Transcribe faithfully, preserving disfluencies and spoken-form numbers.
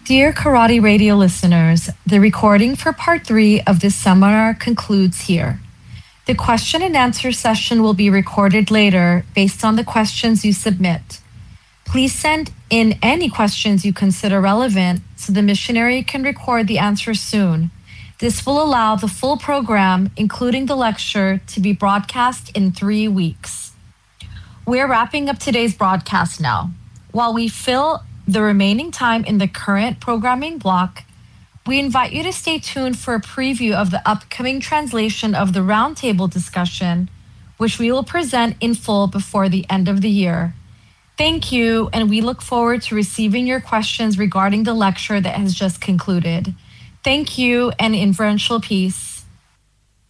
Dear Karate Radio listeners, the recording for part three of this seminar concludes here. The question and answer session will be recorded later based on the questions you submit. Please send in any questions you consider relevant so the missionary can record the answers soon. This will allow the full program, including the lecture, to be broadcast in three weeks. We're wrapping up today's broadcast now. While we fill the remaining time in the current programming block, we invite you to stay tuned for a preview of the upcoming translation of the roundtable discussion, which we will present in full before the end of the year. Thank you, and we look forward to receiving your questions regarding the lecture that has just concluded. Thank you, and inferential peace.